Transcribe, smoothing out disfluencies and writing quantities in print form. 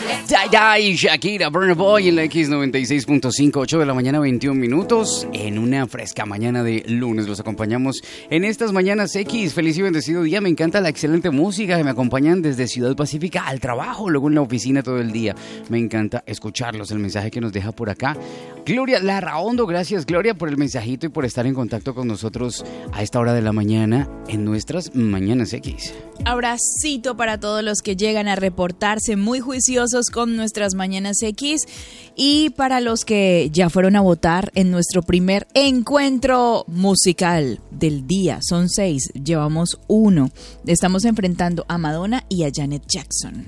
Y Shakira, Burna Boy en la X96.5, 8 de la mañana, 21 minutos. En una fresca mañana de lunes los acompañamos en estas mañanas X. Feliz y bendecido día. Me encanta la excelente música que me acompañan desde Ciudad Pacífica al trabajo, luego en la oficina todo el día. Me encanta escucharlos, el mensaje que nos deja por acá Gloria Larraondo. Gracias, Gloria, por el mensajito y por estar en contacto con nosotros a esta hora de la mañana en nuestras Mañanas X. Abracito para todos los que llegan a reportarse muy juiciosos con nuestras Mañanas X y para los que ya fueron a votar en nuestro primer encuentro musical del día. Son 6, llevamos 1. Estamos enfrentando a Madonna y a Janet Jackson.